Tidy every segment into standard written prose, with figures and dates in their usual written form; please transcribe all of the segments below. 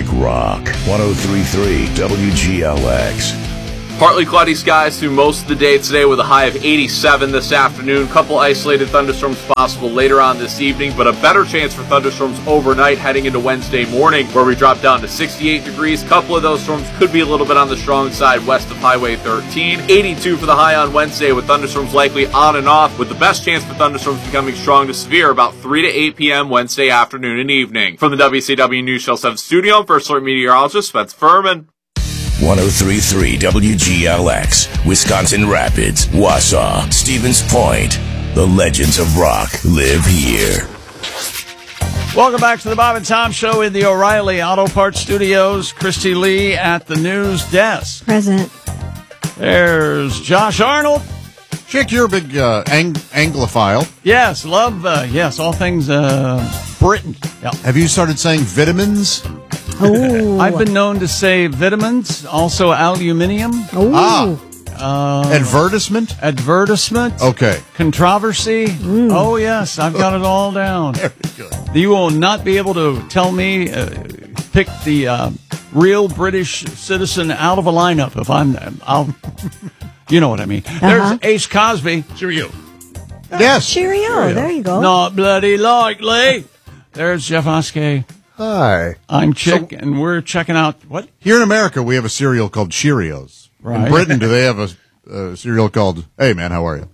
rock. 103.3 WGLX. Partly cloudy skies through most of the day today with a high of 87 this afternoon. Couple isolated thunderstorms possible later on this evening, but a better chance for thunderstorms overnight heading into Wednesday morning, where we drop down to 68 degrees. Couple of those storms could be a little bit on the strong side west of Highway 13. 82 for the high on Wednesday with thunderstorms likely on and off, with the best chance for thunderstorms becoming strong to severe about 3 to 8 p.m. Wednesday afternoon and evening. From the WCW News Channel 7 studio, I'm First Alert Meteorologist Spencer Furman. 103.3 WGLX, Wisconsin Rapids, Wausau, Stevens Point. The legends of rock live here. Welcome back to the Bob and Tom Show in the O'Reilly Auto Parts Studios. Christy Lee at the news desk. Present. There's Josh Arnold. Chick, you're a big Anglophile. Yes, love, all things Britain. Yep. Have you started saying vitamins? Oh. I've been known to say vitamins, also aluminium. Advertisement? Advertisement. Okay. Controversy. Oh, yes, I've got it all down. Very good. You will not be able to tell me, pick the real British citizen out of a lineup if I'll, you know what I mean. There's Ace Cosby. Cheerio. Yes. Cheerio. There you go. Not bloody likely. There's Jeff Oskey. Hi. I'm Chick, and we're checking out what? Here in America, we have a cereal called Cheerios. Right. In Britain, do they have a cereal called, Hey, man, how are you?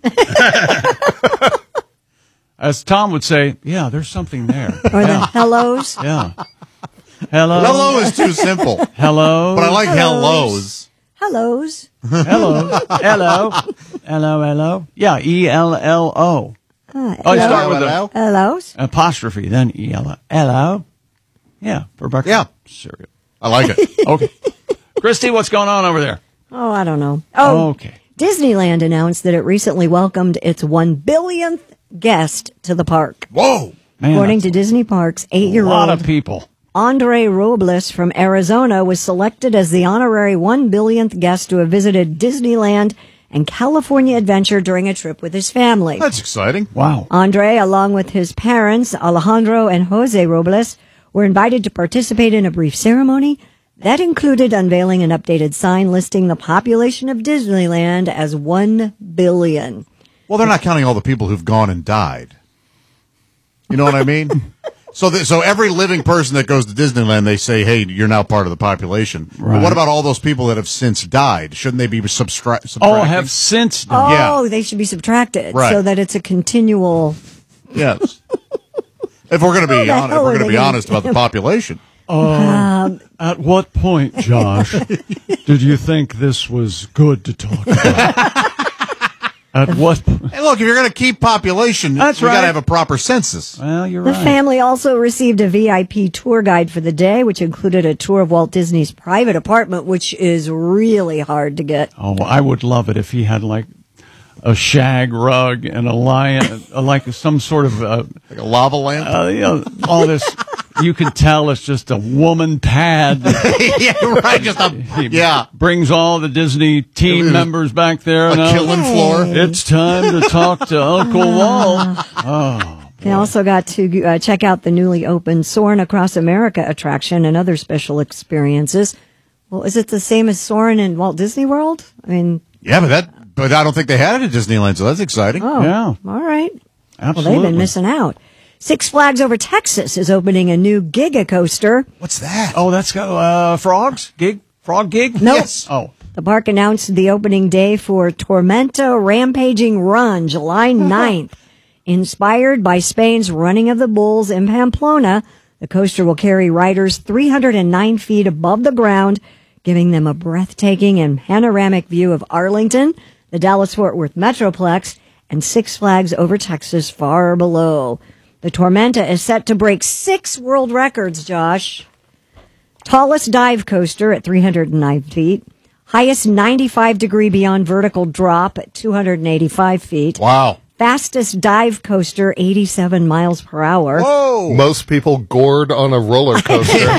As Tom would say, yeah, there's something there. Or the hellos. Yeah. Hello. Hello is too simple. Hello. But I like hellos. Hellos. Hello. Hello. Hello, hello. Yeah, E-L-L-O. I start with a Hellos. apostrophe, then E-L-O. Hello. Yeah, for breakfast. Yeah. Cereal. I like it. Okay. Christy, what's going on over there? Oh, I don't know. Oh, okay. Disneyland announced that it recently welcomed its 1 billionth guest to the park. Whoa. Man, According to Disney Parks, a lot 8-year-old of people. Andre Robles from Arizona was selected as the honorary 1 billionth guest to have visited Disneyland and California Adventure during a trip with his family. That's exciting. Wow. Andre, along with his parents, Alejandro and Jose Robles, were invited to participate in a brief ceremony that included unveiling an updated sign listing the population of Disneyland as 1 billion. Well, they're not counting all the people who've gone and died. You know what I mean? So every living person that goes to Disneyland, they say, hey, you're now part of the population. Right. But what about all those people that have since died? Shouldn't they be subtracted? Oh, have since done. Oh, they should be subtracted Right. so that it's a continual... Yes. If we're going to be honest, if we're going to be honest about the population. At what point, Josh, did you think this was good to talk about? At what point? Hey, look, if you're going to keep population, That's we got right. to have a proper census. Well, you're The right. family also received a VIP tour guide for the day, which included a tour of Walt Disney's private apartment, which is really hard to get. Oh, I would love it if he had like a shag rug and a lion, like some sort of, Like a lava lamp. all this. You can tell it's just a woman pad. Yeah, right. Just He brings all the Disney team members back there. a killing floor. It's time to talk to Uncle Walt. They also got to check out the newly opened Soarin' Across America attraction and other special experiences. Well, is it the same as Soarin' in Walt Disney World? I mean... Yeah, but I don't think they had it at Disneyland, so that's exciting. Oh, Yeah. all right. Absolutely. Well, they've been missing out. Six Flags Over Texas is opening a new Giga Coaster. What's that? Oh, that's got frogs? Frog gig? Nope. Yes. Oh. The park announced the opening day for Tormenta Rampaging Run, July 9th. Inspired by Spain's Running of the Bulls in Pamplona, the coaster will carry riders 309 feet above the ground, giving them a breathtaking and panoramic view of Arlington, the Dallas-Fort Worth Metroplex, and Six Flags Over Texas far below. The Tormenta is set to break 6 world records, Josh. Tallest dive coaster at 309 feet. Highest 95-degree beyond vertical drop at 285 feet. Wow. Fastest dive coaster, 87 miles per hour. Whoa. Most people gored on a roller coaster.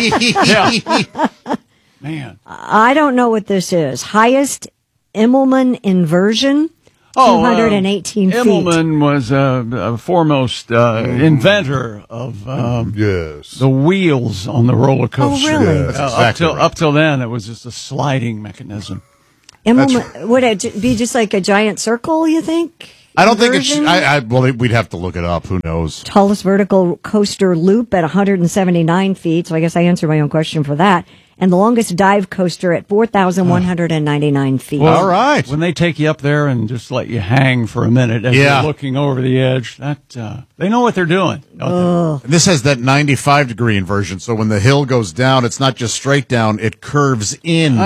Man. I don't know what this is. Highest Immelman inversion. 218 feet. Immelman was a foremost inventor of Yes. the wheels on the roller coaster. Oh, really? That's exactly up till then, it was just a sliding mechanism. Immelman, would it be just like a giant circle, you think? I don't think it's. Version? Well, we'd have to look it up. Who knows? Tallest vertical coaster loop at 179 feet. So I guess I answered my own question for that. And the longest dive coaster at 4,199 feet. Well, all right. When they take you up there and just let you hang for a minute as Yeah. you're looking over the edge, they know what they're doing. don't they? This has that 95-degree inversion, so when the hill goes down, it's not just straight down; it curves in.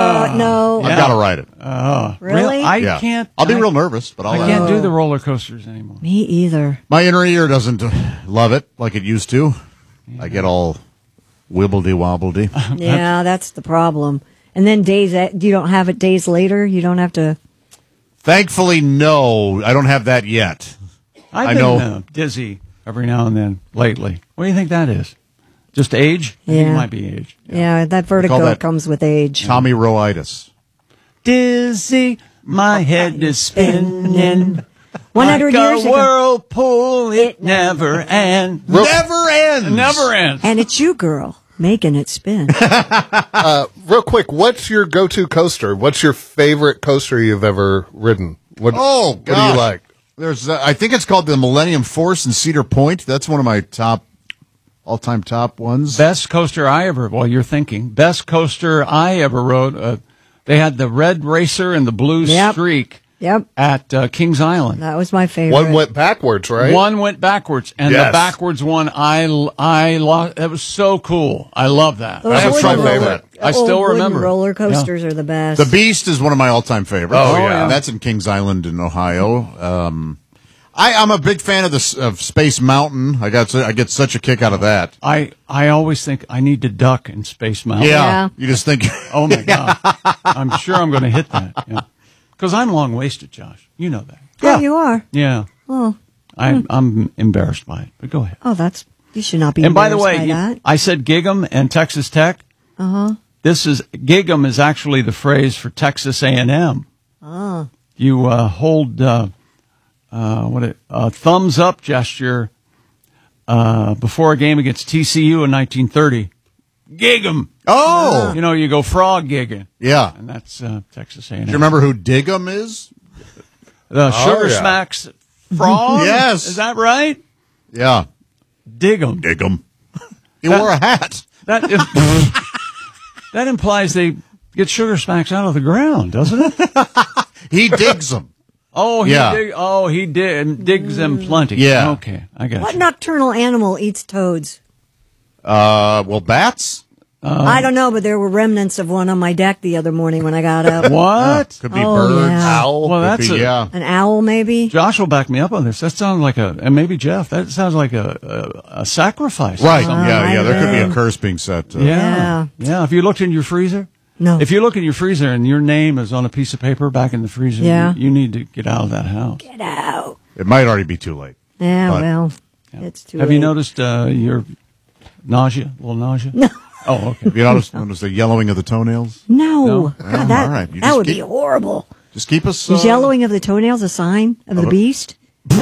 No. I've got to ride it. Really? I Yeah. can't. I'll be real nervous, but I I'll. can't do the roller coasters anymore. Me either. My inner ear doesn't love it like it used to. I get all wibbledy-wobbledy. Yeah, that's the problem. And then you don't have it days later? You don't have to. Thankfully, no, I don't have that yet. I've I been know. dizzy every now and then lately. What do you think that is? Just age? I think Yeah. it might be age. Yeah, that call vertigo that- comes with age. Tommy Roitis. Dizzy, my head is spinning. 100 like years a ago. whirlpool, it never ends. Never ends. Never ends. And it's you, girl, making it spin. Real quick, what's your go-to coaster? What's your favorite coaster you've ever ridden? What do you like? There's, I think it's called the Millennium Force in Cedar Point. That's one of my all-time top ones. Best coaster I ever, well, you're thinking, best coaster I ever rode. They had the red racer and the blue Yep. streak Yep. at Kings Island. That was my favorite. One went backwards, right? One went backwards, and Yes. the backwards one, I lost. That was so cool. I love that. Those I have wooden trouble with roller- it. I still old wooden remember. roller coasters are the best. The Beast is one of my all-time favorites. Oh, yeah. That's in Kings Island in Ohio. I'm a big fan of Space Mountain. I get such a kick out of that. I always think I need to duck in Space Mountain. Yeah. You just think, Oh my God. I'm sure I'm going to hit that. Because I'm long-waisted, Josh. You know that. Oh, you are. Yeah. Oh, I'm embarrassed by it. But go ahead. you should not be. And by the embarrassed way, by that. I said Gig'em and Texas Tech. Gig'em is actually the phrase for Texas A&M. You hold a thumbs up gesture before a game against TCU in 1930. Gig'em. oh, You go frog gigging. yeah. And that's Texas A&M. Do you remember who Dig'em is? The Sugar yeah. Smacks frog? Yes. Is that right? Yeah, Dig'em. Dig'em. He wore a hat. That that implies they get Sugar Smacks out of the ground, doesn't it? He digs them. Oh, Yeah. he digs them plenty. Yeah. Okay, I got What you. nocturnal animal eats toads? Well, bats I don't know, but there were remnants of one on my deck the other morning when I got up. What? could be Oh, birds. yeah. Owl. Well, Could that's be, yeah. An owl, maybe? Josh will back me up on this. That sounds like and maybe Jeff. That sounds like a sacrifice. or Right. something. Yeah. There could be a know. curse being set. Yeah. Yeah. If you looked in your freezer. No. If you look in your freezer and your name is on a piece of paper back in the freezer, Yeah. you need to get out of that house. Get out. It might already be too late. Yeah, But- well, it's too Have late. you noticed your nausea? A little nausea? No. Oh, okay. Have you noticed the yellowing of the toenails? No. No? God, that, all right. You that just would be keep- horrible. Just keep us. Is yellowing of the toenails a sign of the beast?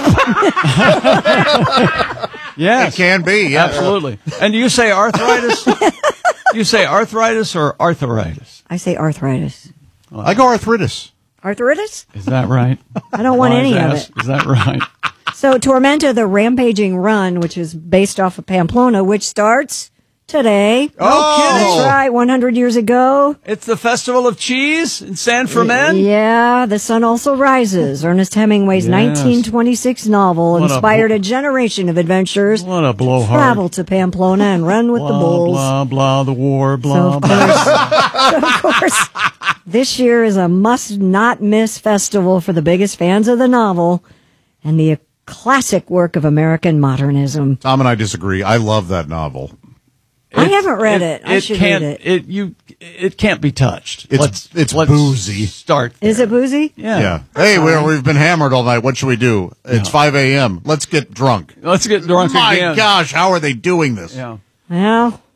Yes. It can be. Yeah. Absolutely. And do you say arthritis? Do you say arthritis or arthritis? I say arthritis. I go arthritis. Arthritis? Is that right? I don't want any of it. Is that right? So Tormenta, the Rampaging Run, which is based off of Pamplona, which starts today. Oh, That's right, 100 years ago. It's the Festival of Cheese in San Fermin? Yeah, The Sun Also Rises. Ernest Hemingway's Yes. 1926 novel What a inspired bl- a generation of adventurers What a blowhard. travel to Pamplona and run with the Blah, bulls. blah, blah, the war, So blah, of blah. course, this year is a must-not-miss festival for the biggest fans of the novel and the classic work of American modernism. Tom and I disagree. I love that novel. I haven't read it. I should read can't, it. It can't be touched. It's boozy. Start. Is it boozy? Yeah. Yeah. Hey, we've been hammered all night. What should we do? It's 5 a.m. Let's get drunk. Let's get drunk My again. gosh, how are they doing this? Yeah. Well,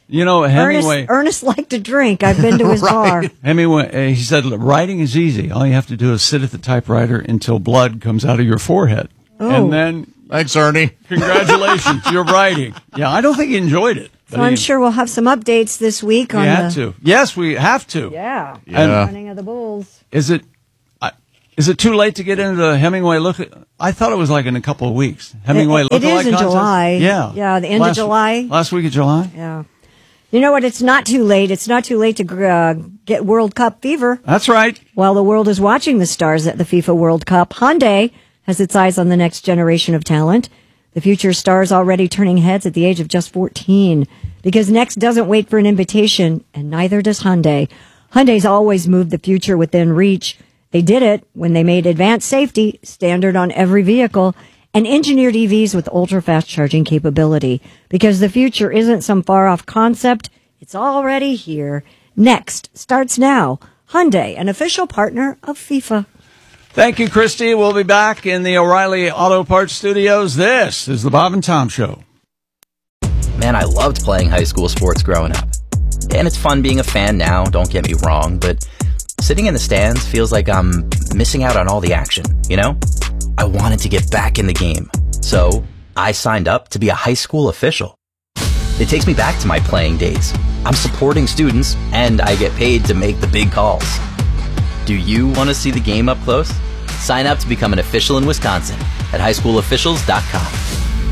You know, Hemingway. Ernest liked to drink. I've been to his bar. Hemingway, he said, writing is easy. All you have to do is sit at the typewriter until blood comes out of your forehead. Oh. And then, thanks, Ernie. Congratulations, you're writing. Yeah, I don't think he enjoyed it. So I'm sure we'll have some updates this week on Yes, we have to. Yeah. And Running of the Bulls. Is it too late to get into the Hemingway look? I thought it was like in a couple of weeks. Hemingway It is in July. Yeah, the end of July. Last week of July. Yeah. You know what? It's not too late. It's not too late to get World Cup fever. That's right. While the world is watching the stars at the FIFA World Cup, Hyundai has its eyes on the next generation of talent. The future stars already turning heads at the age of just 14. Because Next doesn't wait for an invitation, and neither does Hyundai. Hyundai's always moved the future within reach. They did it when they made advanced safety standard on every vehicle and engineered EVs with ultra-fast charging capability. Because the future isn't some far-off concept, it's already here. Next starts now. Hyundai, an official partner of FIFA. Thank you, Christy. We'll be back in the O'Reilly Auto Parts Studios. This is the Bob and Tom Show. Man, I loved playing high school sports growing up. And it's fun being a fan now, don't get me wrong, but sitting in the stands feels like I'm missing out on all the action, you know? I wanted to get back in the game, so I signed up to be a high school official. It takes me back to my playing days. I'm supporting students, and I get paid to make the big calls. Do you want to see the game up close? Sign up to become an official in Wisconsin at highschoolofficials.com.